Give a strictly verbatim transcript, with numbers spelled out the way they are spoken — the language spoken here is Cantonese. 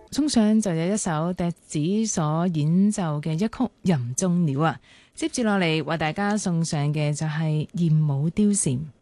送上就有一首笛子所演奏嘅一曲《吟蹤鳥》啊。接住落嚟為大家送上嘅就係《艷舞貂蟬》。